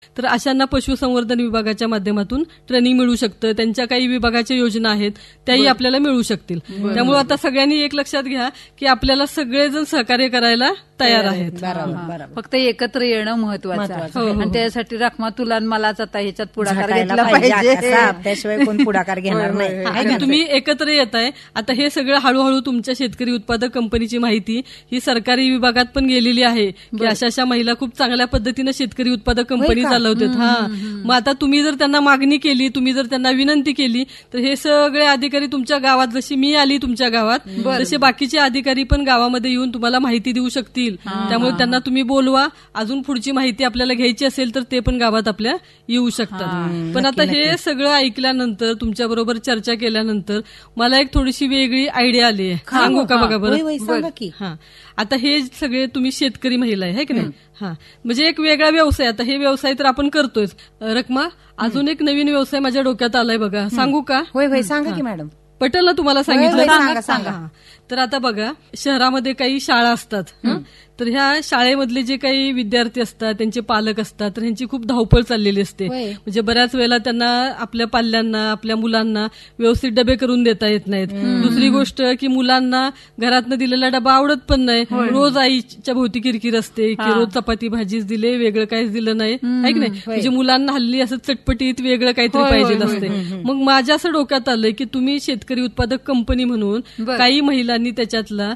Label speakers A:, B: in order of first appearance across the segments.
A: तर अशांना पशुसंवर्धन विभागाच्या माध्यमातून ट्रेनिंग मिळू शकतं. त्यांच्या काही विभागाच्या योजना आहेत त्याही आपल्याला मिळू शकतील. त्यामुळे आता सगळ्यांनी एक लक्षात घ्या की आपल्याला सगळेजण सहकार्य करायला तयार आहेत.
B: फक्त एकत्र येणं महत्वाचं आहे. आणि त्यासाठी रखमा तुला आणि मलाच आता ह्याच्यात पुढाकार घेतला पाहिजे.
C: त्याशिवाय कोण पुढाकार घेणार नाही.
A: आणि तुम्ही एकत्र येत आहे. आता हे सगळं हळूहळू तुमच्या शेतकरी उत्पादक कंपनीची माहिती ही सरकारी विभागात पण गेलेली आहे की अशा महिला खूप चांगल्या पद्धतीने शेतकरी उत्पादक कंपनी चालवतात. मग आता तुम्ही जर त्यांना मागणी केली, तुम्ही जर त्यांना विनंती केली तर हे सगळे अधिकारी तुमच्या गावात, जशी मी आली तुमच्या गावात तसे बाकीचे अधिकारी पण गावामध्ये येऊन तुम्हाला माहिती देऊ शकतील. त्यामुळे त्यांना तुम्ही बोलवा. अजून पुढची माहिती आपल्याला घ्यायची असेल तर ते पण गावात आपल्या येऊ शकतात. पण आता हे सगळं ऐकल्यानंतर, तुमच्या बरोबर चर्चा केल्यानंतर मला एक थोडीशी वेगळी आयडिया आली आहे. सांगू का? बघा बरं. आता हे सगळे तुम्ही शेतकरी महिला आहे की नाही? म्हणजे एक वेगळा व्यवसाय. आता हे व्यवसाय तर आपण करतोय. रखमा, अजून एक नवीन व्यवसाय माझ्या डोक्यात आलाय बघा. सांगू का?
C: होय सांगा की मॅडम.
A: पटेल ना तुम्हाला सांगितलं?
C: सांगा.
A: तर आता बघा, शहरामध्ये काही शाळा असतात. तर ह्या शाळेमधले जे काही विद्यार्थी असतात, त्यांचे पालक असतात, तर ह्यांची खूप धावपळ चाललेली असते. म्हणजे बऱ्याच वेळेला त्यांना आपल्या पाल्यांना, आपल्या मुलांना व्यवस्थित डबे करून देता येत नाहीत. दुसरी गोष्ट की मुलांना घरातनं दिलेला डबा आवडत पण नाही. रोज आईच्या भोवती किरकिर असते की रोज चपाती भाजीच दिले, वेगळं काहीच दिलं नाही, आहे की नाही? म्हणजे मुलांना हल्ली असं चटपटीत वेगळं काहीतरी पाहिजे असते. मग माझ्या असं डोक्यात आलंय की तुम्ही शेतकरी उत्पादक कंपनी म्हणून काही महिलांनी त्याच्यातला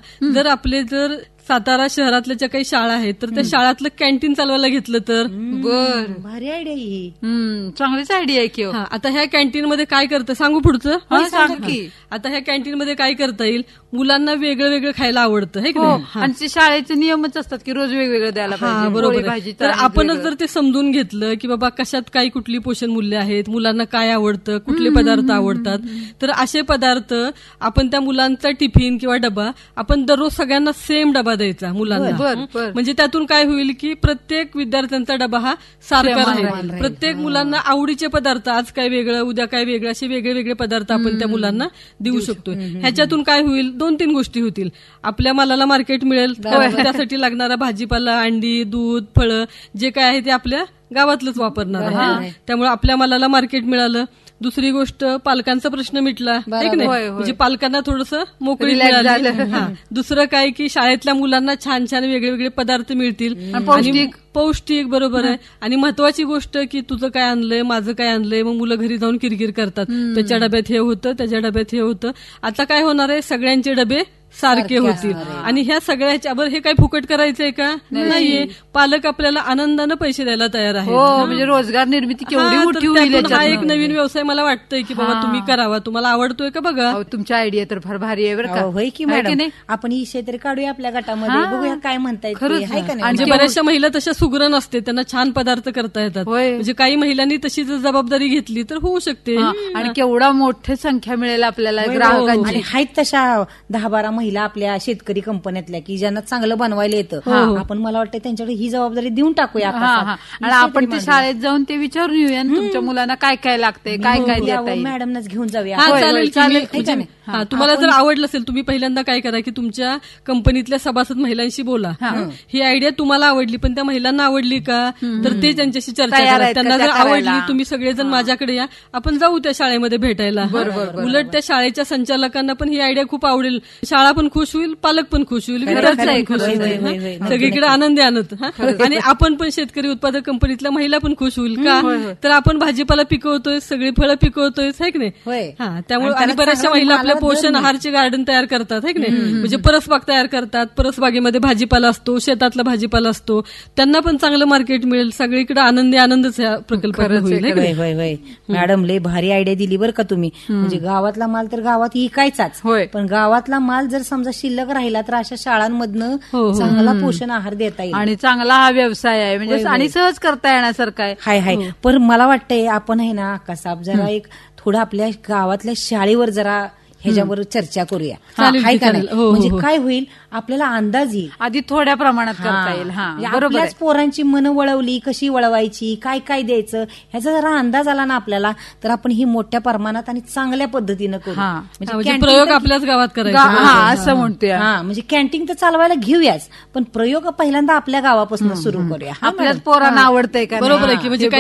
A: जर सातारा शहरातल्या ज्या काही शाळा आहेत तर त्या शाळातलं कॅन्टीन चालवायला घेतलं तर
C: भारी आयडिया ही.
B: चांगलीच आयडिया आहे की.
A: आता ह्या कॅन्टीन मध्ये काय करतं सांगू पुढचं?
B: सांग की.
A: आता ह्या कॅन्टीन मध्ये काय करता येईल? मुलांना वेगळं वेगळं खायला आवडतं, हे की नाही?
B: आणि शाळेचे नियमच असतात की रोज वेगवेगळं द्यायला पाहिजे.
A: बरोबर. तर आपणच जर ते समजून घेतलं की बाबा कशात काही कुठली पोषण मूल्य आहेत, मुलांना काय आवडतं, कुठले पदार्थ आवडतात, तर असे पदार्थ आपण त्या मुलांचा टिफिन किंवा डबा आपण दररोज सगळ्यांना सेम डबा द्यायचा मुलांना. म्हणजे त्यातून काय होईल की प्रत्येक विद्यार्थ्यांचा डबा हा सारखा राहील. प्रत्येक मुलांना आवडीचे पदार्थ, आज काय वेगळं, उद्या काय वेगळं, असे वेगळे वेगळे पदार्थ आपण त्या मुलांना देऊ शकतो. ह्याच्यातून काय होईल? 2-3 गोष्टी होतील. आपल्या मालाला मार्केट मिळेल, त्यासाठी लागणारा भाजीपाला, अंडी, दूध, फळं जे काय आहे ते आपल्या गावातलंच वापरणार आहे. त्यामुळे आपल्या मालाला मार्केट मिळालं. दुसरी गोष्ट, पालकांचा प्रश्न मिटला, एक नाही? म्हणजे पालकांना थोडंसं मोकळी मिळाली. दुसरं काय की शाळेतल्या मुलांना छान छान वेगळे वेगळे पदार्थ मिळतील, पौष्टिक. बरोबर आहे. आणि महत्वाची गोष्ट की तुझं काय आणलंय, माझं काय आणलंय, मग मुलं घरी जाऊन किरकिर करतात, त्याच्या डब्यात हे होतं, त्याच्या डब्यात हे होतं. आता काय होणार आहे? सगळ्यांचे डबे सारखे होतील. आणि ह्या सगळ्याच्यावर हे काही फुकट करायचंय का? नाहीये. पालक आपल्याला आनंदानं पैसे द्यायला तयार आहे.
B: म्हणजे रोजगार निर्मिती केवढी मोठी होईल.
A: हा एक नवीन व्यवसाय मला वाटतंय की बाबा तुम्ही करावा. तुम्हाला आवडतोय का? बघा,
B: तुमच्या आयडिया तर फार भारी आहे बरं का.
C: होय की मॅडम. आपण ही शेतकरी काढूया आपल्या गटामध्ये, बघूया काय म्हणताय.
A: म्हणजे बऱ्याचशा महिला तशा सुगरण असते, त्यांना छान पदार्थ करता येतात. म्हणजे काही महिलांनी तशी जर जबाबदारी घेतली तर होऊ शकते.
B: आणि केवढा मोठी संख्या मिळेल आपल्याला ग्राहकांची.
C: आहेत तशा 10-12 महिला आपल्या शेतकरी कंपन्यातल्या की ज्यांना चांगलं बनवायला येतं. आपण मला वाटतं त्यांच्याकडे ही जबाबदारी देऊन टाकूया.
B: आणि आपण ते शाळेत जाऊन ते विचारून येऊया तुमच्या मुलांना काय काय लागतंय, काय काय देता येईल.
C: मॅडमनाच घेऊन जाऊया.
A: चालेल. तुम्हाला जर आवडलं असेल, तुम्ही पहिल्यांदा काय करा की तुमच्या कंपनीतल्या सभासद महिलांशी बोला. ही आयडिया तुम्हाला आवडली पण त्या महिलांना आवडली का? तर ते त्यांच्याशी चर्चा करा. त्यांना जर आवडली, तुम्ही सगळेजण माझ्याकडे या, आपण जाऊ त्या शाळेमध्ये भेटायला. उलट त्या शाळेच्या संचालकांना पण ही आयडिया खूप आवडेल. शाळा पण खुश होईल, पालक पण खुश होईल, विद्यार्थी खुश होईल, सगळीकडे आनंदी आनंद. आणि आपण पण शेतकरी उत्पादक कंपनीतल्या महिला पण खुश होईल का? तर आपण भाजीपाला पिकवतोय, सगळी फळं पिकवतोय, है की नाही? त्यामुळे आणि बऱ्याचशा महिला आपल्या पोषण आहारचे गार्डन तयार करतात, है की नाही? म्हणजे परसबाग तयार करतात. परसबागेमध्ये भाजीपाला असतो, शेतातला भाजीपाला असतो, त्यांना पण चांगलं मार्केट मिळेल. सगळीकडे आनंदी आनंदच ह्या प्रकल्पात होईल.
C: मॅडम लय भारी आयडिया दिली बरं का तुम्ही. म्हणजे गावातला माल तर गावात विकायचाच, पण गावातला माल जर समजा शिल्लक राहिला तर अशा शाळांमधनं चांगला पोषण आहार देता येईल.
B: आणि चांगला हा व्यवसाय आहे, म्हणजे आणि सहज करता येण्यासारखा आहे.
C: हाय. पण मला वाटतंय आपण आहे ना कसाब जरा एक थोडं आपल्या गावातल्या शाळेवर जरा ह्याच्यावर चर्चा करूया. म्हणजे काय होईल, आपल्याला अंदाज येईल.
B: आधी थोड्या प्रमाणात करता येईल.
C: आपल्याच पोरांची मन वळवली, कशी वळवायची, काय काय द्यायचं, ह्याचा जरा अंदाज आला ना आपल्याला, तर आपण ही मोठ्या प्रमाणात आणि चांगल्या पद्धतीनं करू.
A: म्हणजे प्रयोग आपल्याच गावात करायचा
B: असं म्हणतोय.
C: म्हणजे कॅन्टीन तर चालवायला घेऊयाच, पण प्रयोग पहिल्यांदा आपल्या गावापासून सुरू करूया.
B: आपल्याच पोरांना आवडतंय का?
A: बरोबर आहे की. म्हणजे